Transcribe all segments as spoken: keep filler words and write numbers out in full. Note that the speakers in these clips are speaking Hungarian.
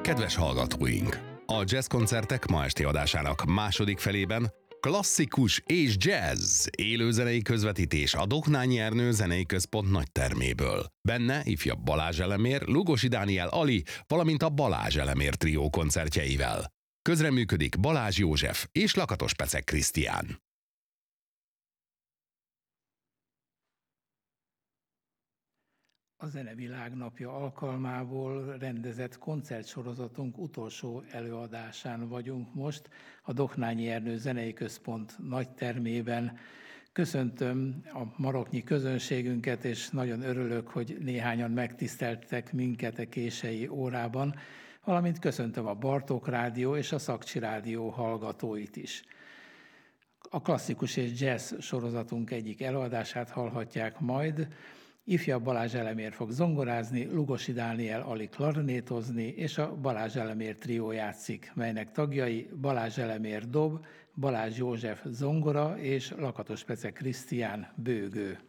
Kedves hallgatóink! A jazzkoncertek ma esti adásának második felében klasszikus és jazz élőzenei közvetítés a Dohnányi Ernő Zenei Központ nagyterméből. Benne ifjabb Balázs Elemér, Lugosi Dániel Ali, valamint a Balázs Elemér trió koncertjeivel. Közreműködik Balázs József és Lakatos Pecek Krisztián. A Zenevilág napja alkalmából rendezett koncertsorozatunk utolsó előadásán vagyunk most, a Dohnányi Ernő Zenei Központ nagytermében. Köszöntöm a maroknyi közönségünket, és nagyon örülök, hogy néhányan megtiszteltek minket a késői órában, valamint köszöntöm a Bartók Rádió és a Szakcsi Rádió hallgatóit is. A klasszikus és jazz sorozatunk egyik előadását hallhatják majd. Ifjabb Balázs Elemér fog zongorázni, Lugosi Dániel Ali klarnétozni, és a Balázs Elemér trió játszik, melynek tagjai Balázs Elemér dob, Balázs József zongora és Lakatos Pecek Krisztián bőgő.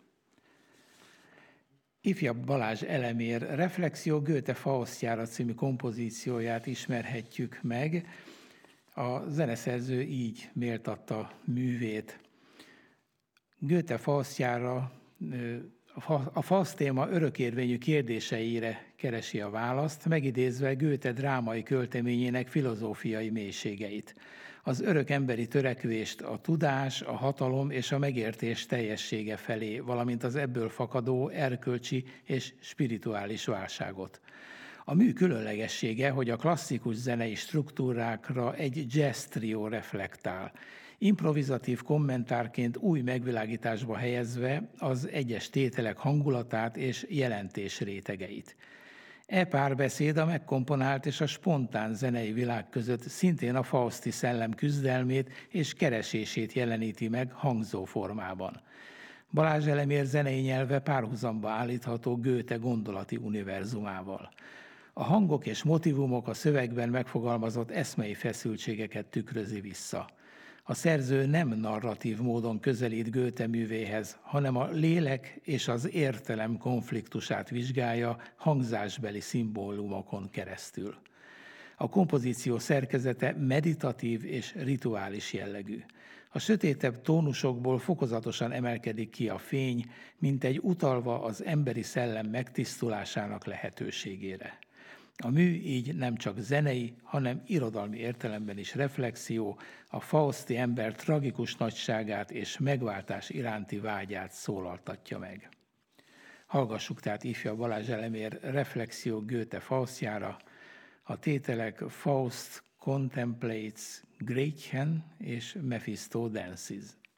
Ifjabb Balázs Elemér Reflexió Goethe Faustjára című kompozícióját ismerhetjük meg. A zeneszerző így méltatta művét. Goethe Faustjára a Faust téma örökérvényű kérdéseire keresi a választ, megidézve Goethe drámai költeményének filozófiai mélységeit. Az örök emberi törekvést a tudás, a hatalom és a megértés teljessége felé, valamint az ebből fakadó erkölcsi és spirituális válságot. A mű különlegessége, hogy a klasszikus zenei struktúrákra egy jazz trió reflektál, improvizatív kommentárként új megvilágításba helyezve az egyes tételek hangulatát és jelentés rétegeit. E párbeszéd a megkomponált és a spontán zenei világ között szintén a fauszti szellem küzdelmét és keresését jeleníti meg hangzó formában. Balázs Elemér zenei nyelve párhuzamba állítható Goethe gondolati univerzumával. A hangok és motivumok a szövegben megfogalmazott eszmei feszültségeket tükrözi vissza. A szerző nem narratív módon közelít Goethe művéhez, hanem a lélek és az értelem konfliktusát vizsgálja hangzásbeli szimbólumokon keresztül. A kompozíció szerkezete meditatív és rituális jellegű. A sötétebb tónusokból fokozatosan emelkedik ki a fény, mint egy utalva az emberi szellem megtisztulásának lehetőségére. A mű így nem csak zenei, hanem irodalmi értelemben is reflexió, a fauszti ember tragikus nagyságát és megváltás iránti vágyát szólaltatja meg. Hallgassuk tehát ifjabb Balázs Elemér Reflexió Goethe Faustjára. A tételek Faust Contemplates Gretchen és Mephisto Dances.